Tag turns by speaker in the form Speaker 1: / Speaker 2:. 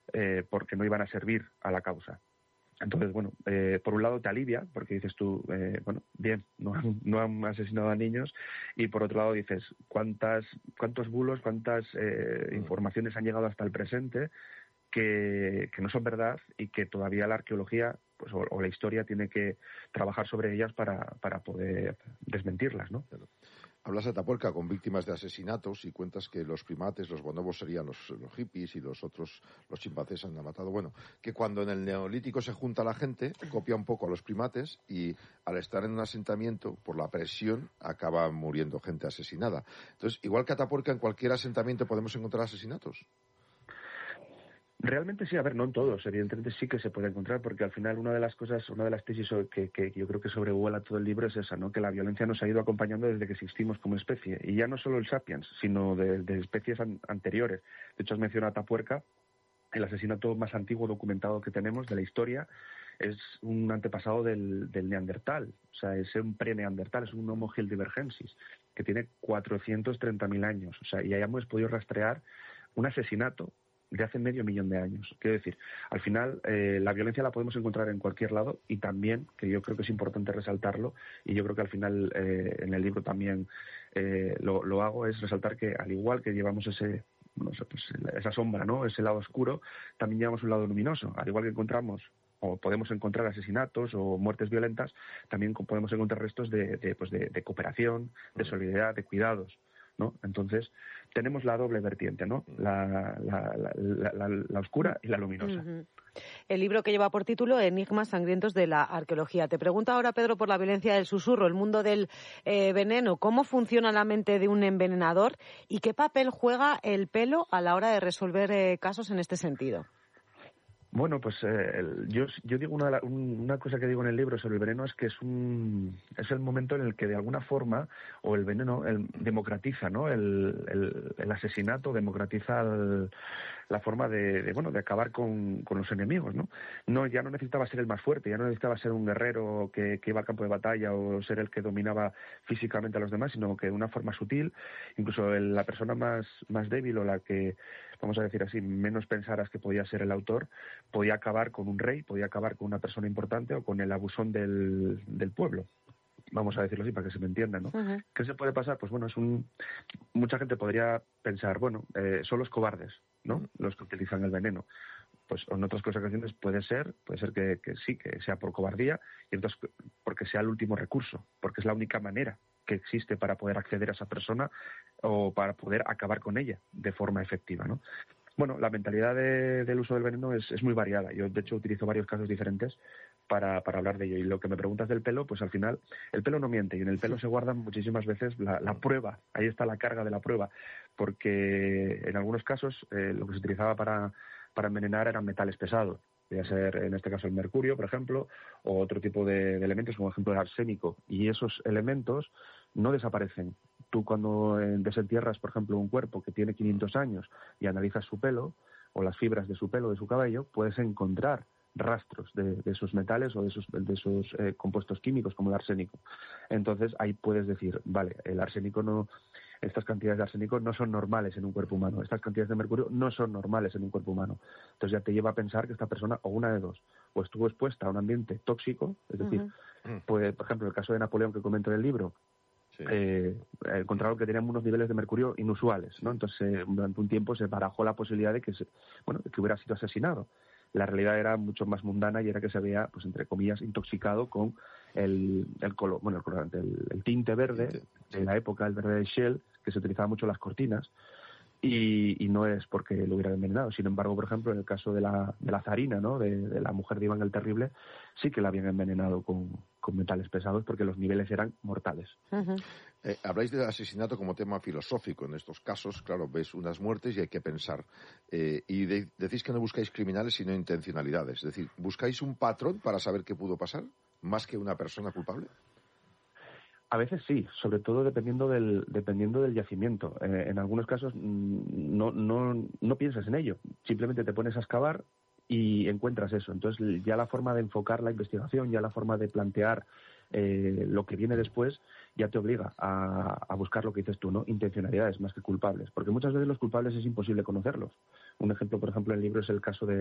Speaker 1: porque no iban a servir a la causa. Entonces, bueno, por un lado te alivia, porque dices tú, bueno, bien, no han asesinado a niños, y por otro lado dices, cuántos bulos, cuántas informaciones han llegado hasta el presente que no son verdad y que todavía la arqueología pues, o la historia tiene que trabajar sobre ellas para poder desmentirlas, ¿no?
Speaker 2: Hablas de Atapuerca con víctimas de asesinatos y cuentas que los primates, los bonobos serían los hippies y los otros, los chimpancés han matado. Bueno, que cuando en el Neolítico se junta la gente, copia un poco a los primates y al estar en un asentamiento, por la presión, acaba muriendo gente asesinada. Entonces, igual que Atapuerca, en cualquier asentamiento podemos encontrar asesinatos.
Speaker 1: Realmente sí, a ver, no en todos, evidentemente sí que se puede encontrar, porque al final una de las tesis que yo creo que sobrevuela todo el libro es esa, ¿no? Que la violencia nos ha ido acompañando desde que existimos como especie, y ya no solo el Sapiens, sino de especies anteriores. De hecho, has mencionado a Atapuerca, el asesinato más antiguo documentado que tenemos de la historia es un antepasado del Neandertal, o sea, es un pre-Neandertal, es un Homo heidelbergensis, que tiene 430.000 años, o sea, y ya hemos podido rastrear un asesinato de hace 500.000 de años. Quiero decir, al final la violencia la podemos encontrar en cualquier lado, y también, que yo creo que es importante resaltarlo, y yo creo que al final en el libro también lo hago, es resaltar que al igual que llevamos esa sombra, ¿no? Ese lado oscuro, también llevamos un lado luminoso. Al igual que encontramos o podemos encontrar asesinatos o muertes violentas, también podemos encontrar restos de cooperación, de solidaridad, de cuidados, ¿no? Entonces, tenemos la doble vertiente, ¿no? La oscura y la luminosa.
Speaker 3: Uh-huh. El libro que lleva por título Enigmas sangrientos de la arqueología. Te pregunto ahora, Pedro, por la violencia del susurro, el mundo del veneno. ¿Cómo funciona la mente de un envenenador y qué papel juega el pelo a la hora de resolver casos en este sentido?
Speaker 1: Bueno, pues yo digo una cosa que digo en el libro sobre el veneno es que es el momento en el que de alguna forma o el veneno democratiza, ¿no? El asesinato democratiza la forma de acabar con los enemigos, ¿no? Ya no necesitaba ser el más fuerte, ya no necesitaba ser un guerrero que iba al campo de batalla o ser el que dominaba físicamente a los demás, sino que de una forma sutil, incluso la persona más débil o la que, vamos a decir así, menos pensaras que podía ser el autor, podía acabar con un rey, podía acabar con una persona importante o con el abusón del pueblo. Vamos a decirlo así para que se me entienda, ¿no?
Speaker 3: Uh-huh.
Speaker 1: ¿Qué se puede pasar? Pues bueno, mucha gente podría pensar, bueno, son los cobardes, ¿no? Los que utilizan el veneno. Pues en otras ocasiones puede ser que sí, que sea por cobardía, y entonces porque sea el último recurso, porque es la única manera que existe para poder acceder a esa persona o para poder acabar con ella de forma efectiva, ¿no? Bueno, la mentalidad del uso del veneno es muy variada. Yo, de hecho, utilizo varios casos diferentes para hablar de ello. Y lo que me preguntas del pelo, pues al final, el pelo no miente, y en el pelo se guardan muchísimas veces la prueba. Ahí está la carga de la prueba, porque en algunos casos lo que se utilizaba para envenenar eran metales pesados. Podría ser, en este caso, el mercurio, por ejemplo, o otro tipo de elementos, como por ejemplo el arsénico. Y esos elementos no desaparecen. Tú cuando desentierras, por ejemplo, un cuerpo que tiene 500 años y analizas su pelo, o las fibras de su pelo, de su cabello, puedes encontrar rastros de esos metales o de esos compuestos químicos, como el arsénico. Entonces, ahí puedes decir, vale, estas cantidades de arsénico no son normales en un cuerpo humano, estas cantidades de mercurio no son normales en un cuerpo humano. Entonces ya te lleva a pensar que esta persona, o una de dos, o estuvo expuesta a un ambiente tóxico, es decir, pues, por ejemplo, el caso de Napoleón que comento en el libro, encontraron que tenían unos niveles de mercurio inusuales, ¿no? Entonces, durante un tiempo se barajó la posibilidad de que hubiera sido asesinado. La realidad era mucho más mundana, y era que se había, pues entre comillas, intoxicado con el colorante, el tinte verde de la época, el verde de Shell, que se utilizaba mucho en las cortinas, y no es porque lo hubieran envenenado. Sin embargo, por ejemplo, en el caso de la zarina, ¿no? de la mujer de Iván el Terrible, sí que la habían envenenado con metales pesados, porque los niveles eran mortales.
Speaker 3: Uh-huh.
Speaker 2: Habláis del asesinato como tema filosófico. En estos casos, claro, ves unas muertes y hay que pensar. Y decís que no buscáis criminales, sino intencionalidades. Es decir, ¿buscáis un patrón para saber qué pudo pasar, más que una persona culpable?
Speaker 1: A veces sí, sobre todo dependiendo del yacimiento. En algunos casos no piensas en ello, simplemente te pones a excavar y encuentras eso. Entonces ya la forma de enfocar la investigación, ya la forma de plantear lo que viene después, ya te obliga a buscar lo que dices tú, ¿no? Intencionalidades más que culpables, porque muchas veces los culpables es imposible conocerlos. Un ejemplo, por ejemplo, en el libro es el caso de